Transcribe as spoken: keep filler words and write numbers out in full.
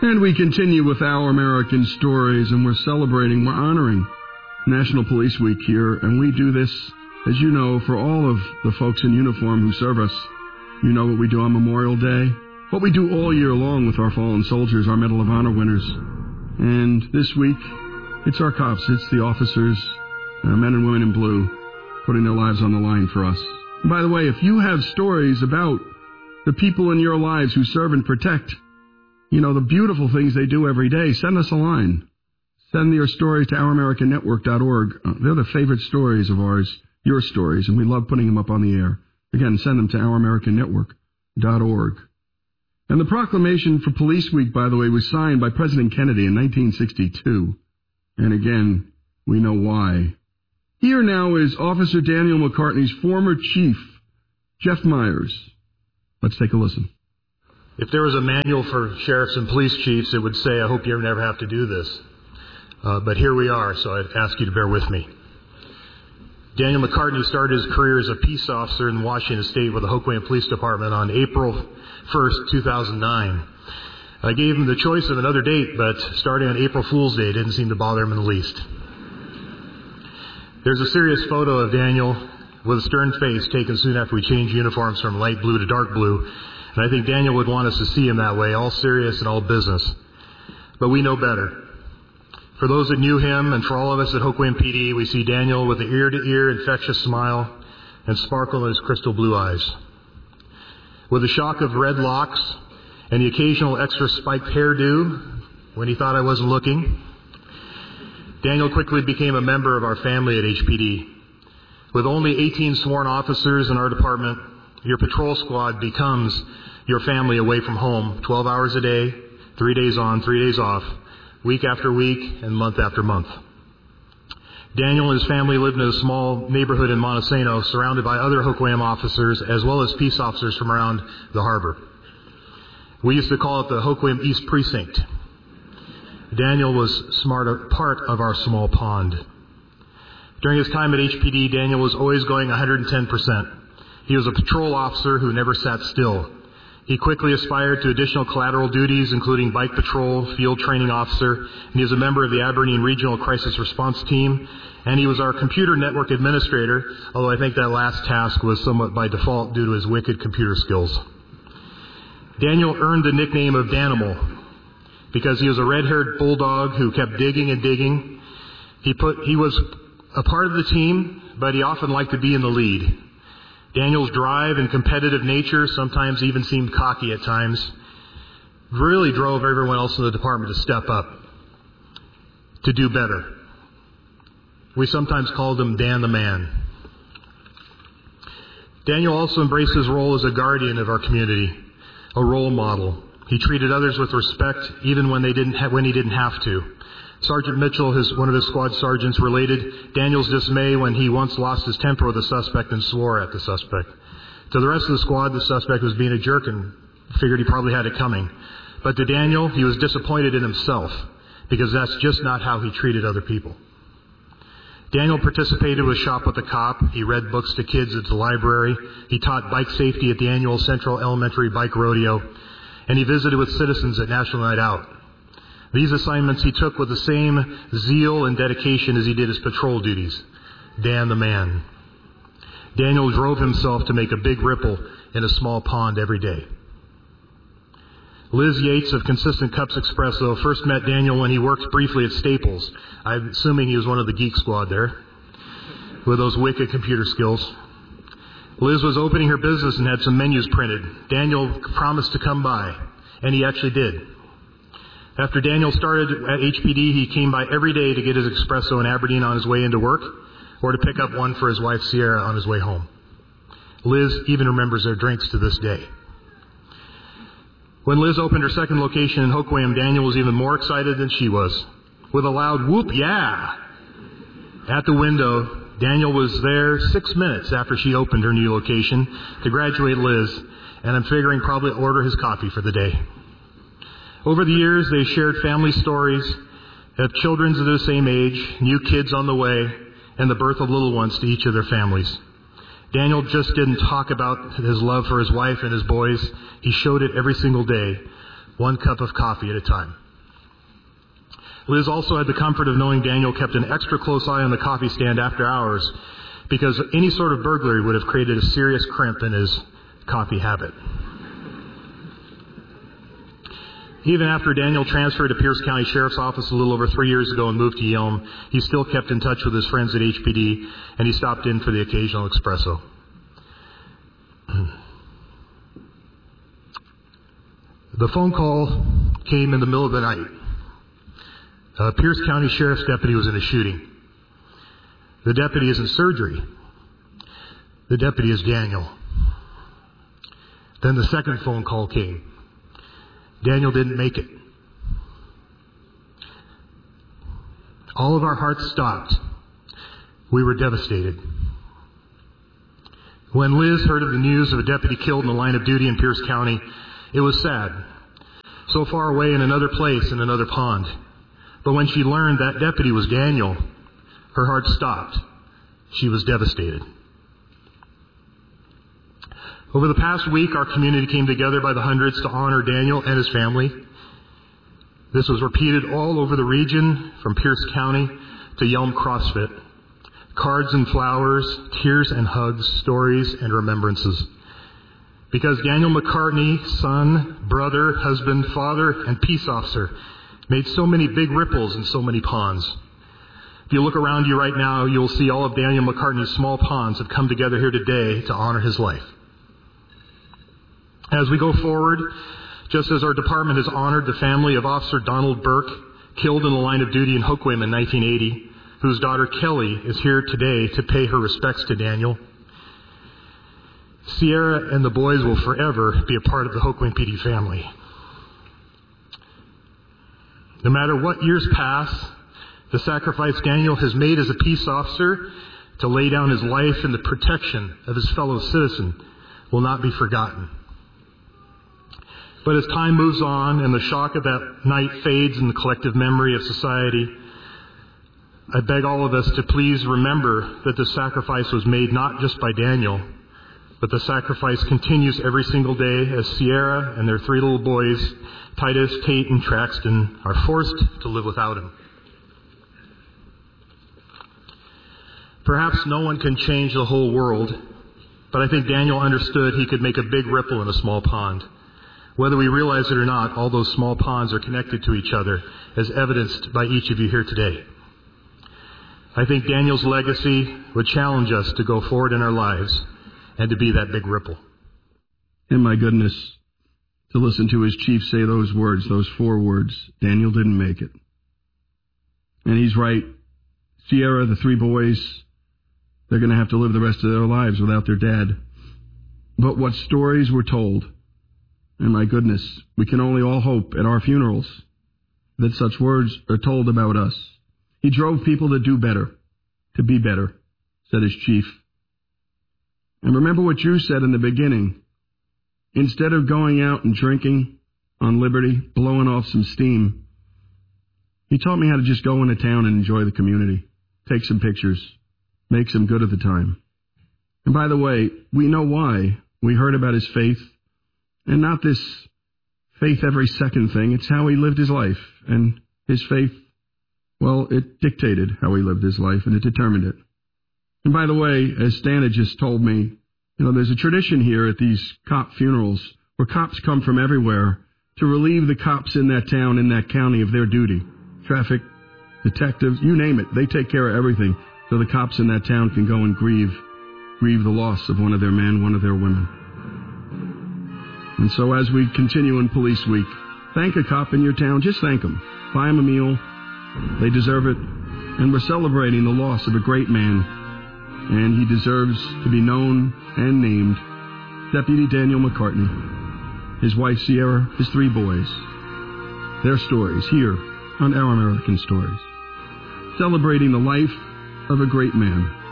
And we continue with Our American Stories, and we're celebrating, we're honoring National Police Week here, and we do this, as you know, for all of the folks in uniform who serve us. You know what we do on Memorial Day, what we do all year long with our fallen soldiers, our Medal of Honor winners. And this week, it's our cops, it's the officers, uh, men and women in blue, putting their lives on the line for us. And by the way, if you have stories about the people in your lives who serve and protect, you know, the beautiful things they do every day, send us a line. Send your stories to our american network dot org. Uh, they're the favorite stories of ours, your stories, and we love putting them up on the air. Again, send them to our american network dot org. And the proclamation for Police Week, by the way, was signed by President Kennedy in nineteen sixty-two. And again, we know why. Here now is Officer Daniel McCartney's former chief, Jeff Myers. Let's take a listen. If there was a manual for sheriffs and police chiefs, it would say, I hope you never have to do this. Uh, but here we are, so I'd ask you to bear with me. Daniel McCartney started his career as a peace officer in Washington State with the Hoquiam Police Department on April first, two thousand nine. I gave him the choice of another date, but starting on April Fool's Day didn't seem to bother him in the least. There's a serious photo of Daniel with a stern face taken soon after we changed uniforms from light blue to dark blue. And I think Daniel would want us to see him that way, all serious and all business. But we know better. For those that knew him, and for all of us at Hoquiam P D, we see Daniel with the ear-to-ear infectious smile and sparkle in his crystal blue eyes. With a shock of red locks and the occasional extra spiked hairdo when he thought I wasn't looking, Daniel quickly became a member of our family at H P D. With only eighteen sworn officers in our department, your patrol squad becomes your family away from home, twelve hours a day, three days on, three days off, week after week, and month after month. Daniel and his family lived in a small neighborhood in Montesano, surrounded by other Hoquiam officers, as well as peace officers from around the harbor. We used to call it the Hoquiam East Precinct. Daniel was smart a part of our small pond. During his time at H P D, Daniel was always going one hundred ten percent. He was a patrol officer who never sat still. He quickly aspired to additional collateral duties, including bike patrol, field training officer, and he was a member of the Aberdeen Regional Crisis Response Team, and he was our computer network administrator, although I think that last task was somewhat by default due to his wicked computer skills. Daniel earned the nickname of Danimal because he was a red-haired bulldog who kept digging and digging. He put he was a part of the team, but he often liked to be in the lead. Daniel's drive and competitive nature, sometimes even seemed cocky at times, really drove everyone else in the department to step up, to do better. We sometimes called him Dan the Man. Daniel also embraced his role as a guardian of our community, a role model. He treated others with respect even when they didn't ha- when he didn't have to. Sergeant Mitchell, his, one of his squad sergeants, related Daniel's dismay when he once lost his temper with a suspect and swore at the suspect. To the rest of the squad, the suspect was being a jerk and figured he probably had it coming. But to Daniel, he was disappointed in himself because that's just not how he treated other people. Daniel participated with Shop with a Cop. He read books to kids at the library. He taught bike safety at the annual Central Elementary Bike Rodeo. And he visited with citizens at National Night Out. These assignments he took with the same zeal and dedication as he did his patrol duties. Dan the Man. Daniel drove himself to make a big ripple in a small pond every day. Liz Yates of Consistent Cups Espresso first met Daniel when he worked briefly at Staples. I'm assuming he was one of the geek squad there with those wicked computer skills. Liz was opening her business and had some menus printed. Daniel promised to come by, and he actually did. After Daniel started at H P D, he came by every day to get his espresso in Aberdeen on his way into work or to pick up one for his wife Sierra on his way home. Liz even remembers their drinks to this day. When Liz opened her second location in Hoquiam, Daniel was even more excited than she was. With a loud whoop, yeah! At the window, Daniel was there six minutes after she opened her new location to graduate Liz, and I'm figuring probably order his coffee for the day. Over the years, they shared family stories of children of the same age, new kids on the way, and the birth of little ones to each of their families. Daniel just didn't talk about his love for his wife and his boys. He showed it every single day, one cup of coffee at a time. Liz also had the comfort of knowing Daniel kept an extra close eye on the coffee stand after hours, because any sort of burglary would have created a serious crimp in his coffee habit. Even after Daniel transferred to Pierce County Sheriff's Office a little over three years ago and moved to Yelm, he still kept in touch with his friends at H P D, and he stopped in for the occasional espresso. The phone call came in the middle of the night. A Pierce County Sheriff's deputy was in a shooting. The deputy is in surgery. The deputy is Daniel. Then the second phone call came. Daniel didn't make it. All of our hearts stopped. We were devastated. When Liz heard of the news of a deputy killed in the line of duty in Pierce County, it was sad. So far away in another place, in another pond. But when she learned that deputy was Daniel, her heart stopped. She was devastated. Over the past week, our community came together by the hundreds to honor Daniel and his family. This was repeated all over the region, from Pierce County to Yelm CrossFit. Cards and flowers, tears and hugs, stories and remembrances. Because Daniel McCartney, son, brother, husband, father, and peace officer, made so many big ripples in so many ponds. If you look around you right now, you'll see all of Daniel McCartney's small ponds have come together here today to honor his life. As we go forward, just as our department has honored the family of Officer Donald Burke, killed in the line of duty in Hoquiam in nineteen eighty, whose daughter Kelly is here today to pay her respects to Daniel, Sierra and the boys will forever be a part of the Hoquiam P D family. No matter what years pass, the sacrifice Daniel has made as a peace officer to lay down his life in the protection of his fellow citizen will not be forgotten. But as time moves on and the shock of that night fades in the collective memory of society, I beg all of us to please remember that the sacrifice was made not just by Daniel, but the sacrifice continues every single day as Sierra and their three little boys, Titus, Tate, and Traxton, are forced to live without him. Perhaps no one can change the whole world, but I think Daniel understood he could make a big ripple in a small pond. Whether we realize it or not, all those small ponds are connected to each other, as evidenced by each of you here today. I think Daniel's legacy would challenge us to go forward in our lives and to be that big ripple. And my goodness, to listen to his chief say those words, those four words, Daniel didn't make it. And he's right. Sierra, the three boys, they're going to have to live the rest of their lives without their dad. But what stories were told. And my goodness, we can only all hope at our funerals that such words are told about us. He drove people to do better, to be better, said his chief. And remember what you said in the beginning. Instead of going out and drinking on Liberty, blowing off some steam, he taught me how to just go into town and enjoy the community, take some pictures, make some good of the time. And by the way, we know why. We heard about his faith. And not this faith every second thing. It's how he lived his life. And his faith, well, it dictated how he lived his life, and it determined it. And by the way, as Stan had just told me, you know, there's a tradition here at these cop funerals where cops come from everywhere to relieve the cops in that town, in that county, of their duty. Traffic, detectives, you name it. They take care of everything so the cops in that town can go and grieve, grieve the loss of one of their men, one of their women. And so as we continue in Police Week, thank a cop in your town. Just thank them. Buy them a meal. They deserve it. And we're celebrating the loss of a great man. And he deserves to be known and named Deputy Daniel McCartney, his wife Sierra, his three boys. Their stories here on Our American Stories. Celebrating the life of a great man.